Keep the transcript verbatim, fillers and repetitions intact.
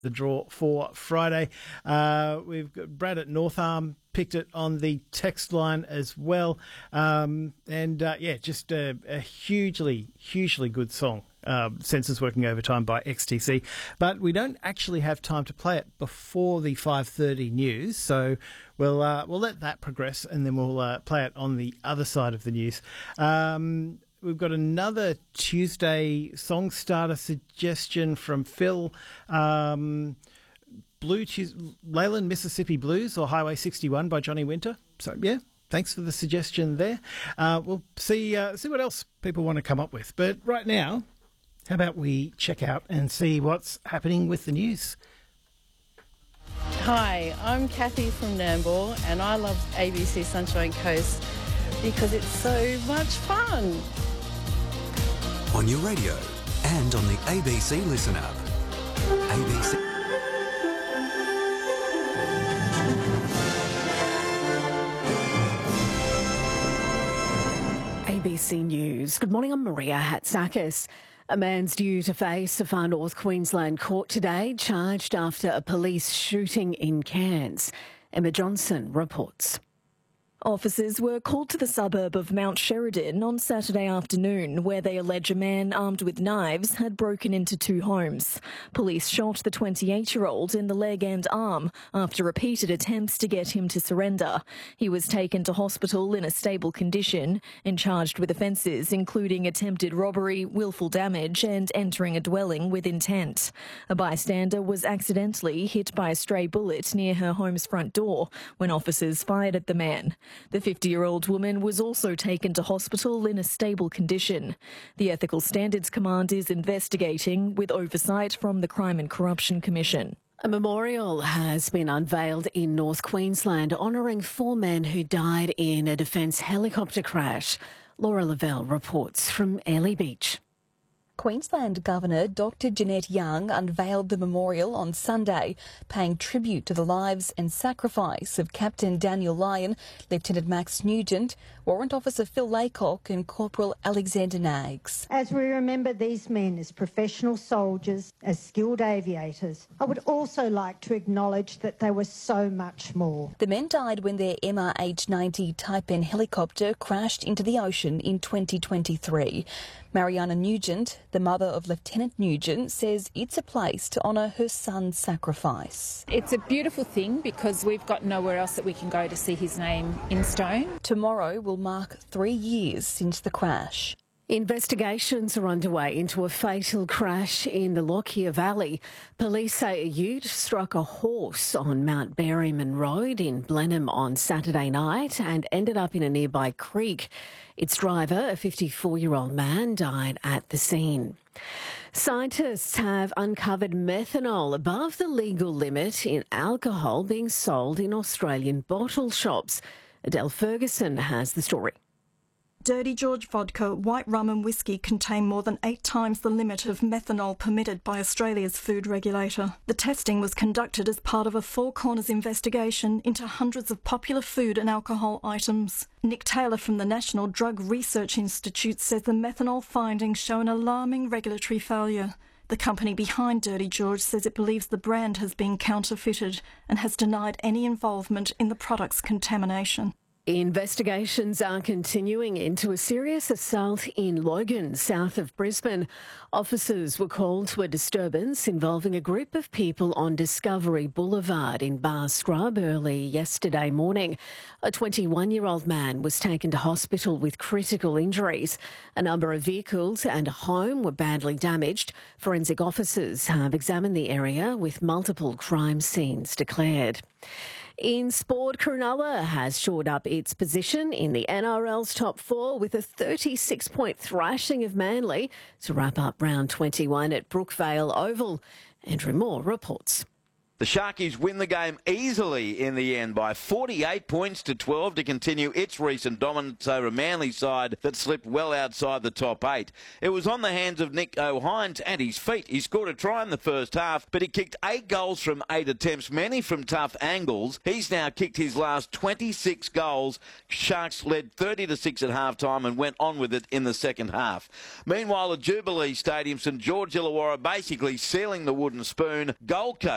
the draw for Friday. Uh, we've got Brad at North Arm picked it on the text line as well. Um, and, uh, yeah, just a, a hugely, hugely good song. Uh, Sensors Working Overtime by X T C. But we don't actually have time to play it before the five thirty news, so we'll uh, we'll let that progress and then we'll uh, play it on the other side of the news. Um, we've got another Tuesday song starter suggestion from Phil. Um, Blue Tues- Leyland, Mississippi Blues or Highway sixty-one by Johnny Winter. So, yeah. Thanks for the suggestion there. Uh, we'll see uh, see what else people want to come up with. But right now, how about we check out and see what's happening with the news? Hi, I'm Kathy from Nambour and I love A B C Sunshine Coast because it's so much fun. On your radio and on the A B C Listen app. A B C. A B C News. Good morning, I'm Maria Hatzakis. A man's due to face a Far North Queensland court today, charged after a police shooting in Cairns. Emma Johnson reports. Officers were called to the suburb of Mount Sheridan on Saturday afternoon, where they allege a man armed with knives had broken into two homes. Police shot the twenty-eight-year-old in the leg and arm after repeated attempts to get him to surrender. He was taken to hospital in a stable condition and charged with offences including attempted robbery, willful damage and entering a dwelling with intent. A bystander was accidentally hit by a stray bullet near her home's front door when officers fired at the man. The fifty-year-old woman was also taken to hospital in a stable condition. The Ethical Standards Command is investigating with oversight from the Crime and Corruption Commission. A memorial has been unveiled in North Queensland honouring four men who died in a Defence helicopter crash. Laura Lavelle reports from Airlie Beach. Queensland Governor Doctor Jeanette Young unveiled the memorial on Sunday, paying tribute to the lives and sacrifice of Captain Daniel Lyon, Lieutenant Max Nugent, Warrant Officer Phil Laycock and Corporal Alexander Nags. As we remember these men as professional soldiers, as skilled aviators, I would also like to acknowledge that they were so much more. The men died when their M R H ninety Type N helicopter crashed into the ocean in twenty twenty-three. Mariana Nugent, the mother of Lieutenant Nugent, says it's a place to honour her son's sacrifice. It's a beautiful thing because we've got nowhere else that we can go to see his name in stone. Tomorrow will mark three years since the crash. Investigations are underway into a fatal crash in the Lockyer Valley. Police say a ute struck a horse on Mount Berryman Road in Blenheim on Saturday night and ended up in a nearby creek. Its driver, a fifty-four-year-old man, died at the scene. Scientists have uncovered methanol above the legal limit in alcohol being sold in Australian bottle shops. Adele Ferguson has the story. Dirty George vodka, white rum and whiskey contain more than eight times the limit of methanol permitted by Australia's food regulator. The testing was conducted as part of a Four Corners investigation into hundreds of popular food and alcohol items. Nick Taylor from the National Drug Research Institute says the methanol findings show an alarming regulatory failure. The company behind Dirty George says it believes the brand has been counterfeited and has denied any involvement in the product's contamination. Investigations are continuing into a serious assault in Logan, south of Brisbane. Officers were called to a disturbance involving a group of people on Discovery Boulevard in Bar Scrub early yesterday morning. A twenty-one-year-old man was taken to hospital with critical injuries. A number of vehicles and a home were badly damaged. Forensic officers have examined the area with multiple crime scenes declared. In sport, Cronulla has shored up its position in the N R L's top four with a thirty-six point thrashing of Manly to wrap up round twenty-one at Brookvale Oval. Andrew Moore reports. The Sharkies win the game easily in the end by forty-eight points to twelve to continue its recent dominance over a Manly side that slipped well outside the top eight. It was on the hands of Nick O'Hines and his feet. He scored a try in the first half, but he kicked eight goals from eight attempts, many from tough angles. He's now kicked his last twenty-six goals. Sharks led thirty to six at half-time and went on with it in the second half. Meanwhile, at Jubilee Stadium, St George Illawarra basically sealing the wooden spoon. Gold Coast